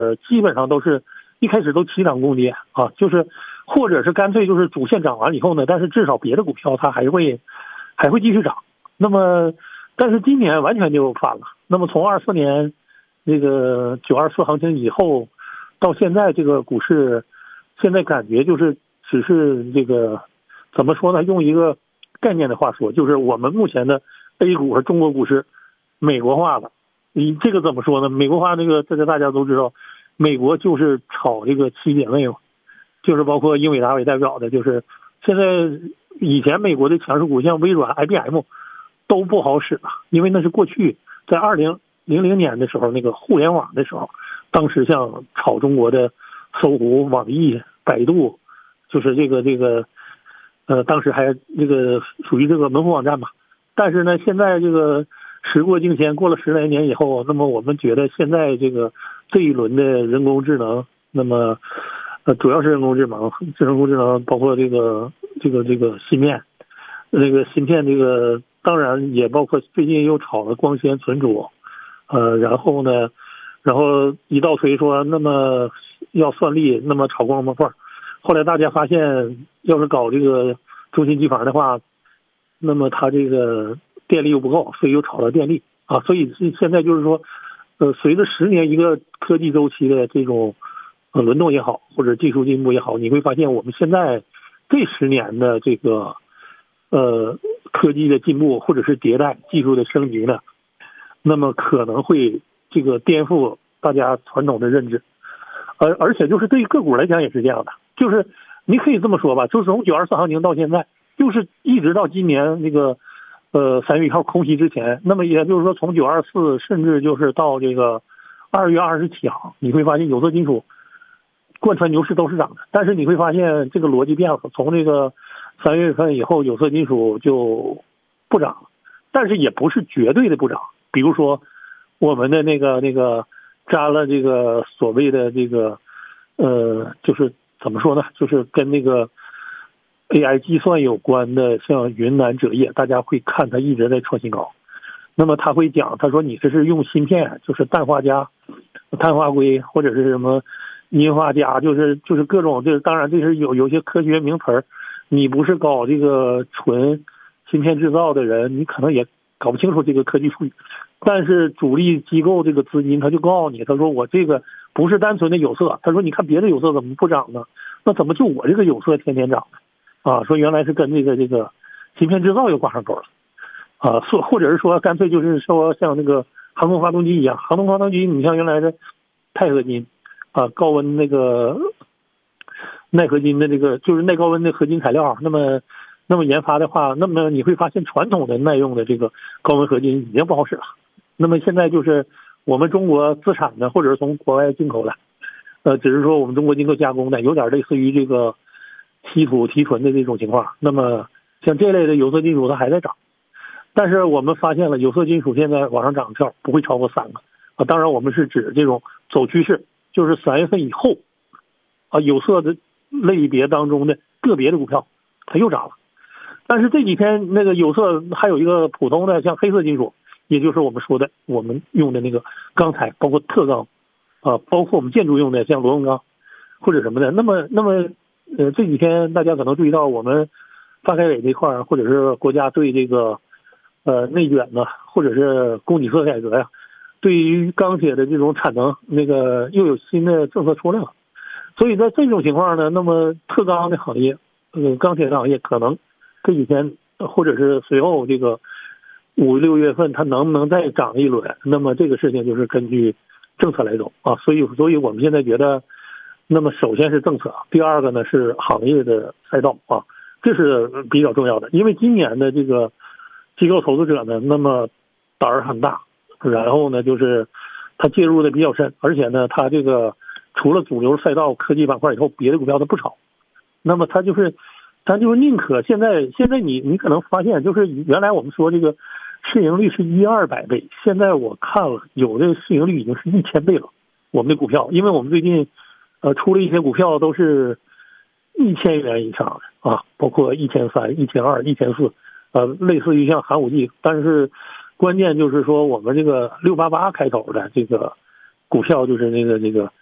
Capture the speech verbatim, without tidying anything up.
呃，基本上都是一开始都齐涨共跌啊，就是或者是干脆就是主线涨完以后呢，但是至少别的股票它还会还会继续涨。那么，但是今年完全就反了。那么从二四年那个九二四行情以后到现在，这个股市现在感觉就是只是这个怎么说呢？用一个概念的话说，就是我们目前的 A 股和中国股市美国化了。你这个怎么说呢？美国化那个这个大家都知道，美国就是炒这个七姐妹嘛，就是包括英伟达为代表的，就是现在以前美国的强势股像微软、I B M 都不好使了，因为那是过去在二零零零年的时候那个互联网的时候，当时像炒中国的搜狐、网易、百度，就是这个这个呃，当时还这个属于这个门户网站嘛。但是呢，现在这个时过境迁，过了十来年以后，那么我们觉得现在这个这一轮的人工智能，那么呃，主要是人工智能，人工智能包括这个这个这个芯片，那个芯片这个当然也包括最近又炒了光纤存储，呃，然后呢，然后一倒推说那么要算力，那么炒光模块，后来大家发现，要是搞这个中心机房的话，那么它这个电力又不够，所以又炒了电力啊，所以现在就是说，呃，随着十年一个科技周期的这种呃轮动也好，或者技术进步也好，你会发现我们现在这十年的这个呃科技的进步或者是迭代、技术的升级呢，那么可能会这个颠覆大家传统的认知，而而且就是对于个股来讲也是这样的，就是你可以这么说吧，就是从九二四行情到现在，就是一直到今年那个。呃，三月一号空袭之前，那么也就是说，从九二四甚至就是到这个二月二十七号，你会发现有色金属贯穿牛市都是涨的，但是你会发现这个逻辑变了，从这个三月份以后，有色金属就不涨了，但是也不是绝对的不涨。比如说我们的那个那个沾了这个所谓的这个呃，就是怎么说呢，就是跟那个。A I 计算有关的，像云南锗业，大家会看它一直在创新高。那么他会讲，他说你这是用芯片，就是氮化镓、碳化硅或者是什么磷化镓，就是就是各种，这当然这是有有些科学名词儿，你不是搞这个纯芯片制造的人，你可能也搞不清楚这个科技术语。但是主力机构这个资金他就告诉你，他说我这个不是单纯的有色，他说你看别的有色怎么不涨呢？那怎么就我这个有色天天涨呢？啊，说原来是跟这个这个芯片制造又挂上钩了，啊，或或者是说干脆就是说像那个航空发动机一样，航空发动机你像原来的钛合金，啊，高温那个耐合金的这个就是耐高温的合金材料，那么那么研发的话，那么你会发现传统的耐用的这个高温合金已经不好使了，那么现在就是我们中国自产的或者是从国外进口的，呃，只是说我们中国经过加工的，有点类似于这个。稀土提纯的这种情况，那么像这类的有色金属它还在涨，但是我们发现了有色金属现在往上涨的票不会超过三个啊，当然我们是指这种走趋势，就是三月份以后啊有色的类别当中的个别的股票它又涨了，但是这几天那个有色还有一个普通的像黑色金属，也就是我们说的我们用的那个钢材，包括特钢啊，包括我们建筑用的像螺纹钢或者什么的，那么那么。呃，这几天大家可能注意到，我们发改委这块儿，或者是国家对这个呃内卷呢，或者是供给侧改革呀，对于钢铁的这种产能，那个又有新的政策出来了。所以在这种情况呢，那么特钢的行业，呃，钢铁的行业可能这几天或者是随后这个五六月份，它能不能再涨一轮？那么这个事情就是根据政策来走啊。所以，所以我们现在觉得。那么首先是政策，第二个呢是行业的赛道啊，这是比较重要的。因为今年的这个机构投资者呢，那么胆儿很大，然后呢就是他介入的比较深，而且呢他这个除了主流赛道科技板块以后，别的股票他不炒。那么他就是他就是宁可现在现在你你可能发现，就是原来我们说这个市盈率是一二百倍，现在我看了有的市盈率已经是一千倍了。我们的股票，因为我们最近。呃，出了一些股票都是一千元以上的啊，包括一千三、一千二、一千四，呃，类似于像寒武纪，但是关键就是说我们这个六八八开头的这个股票，就是那个那个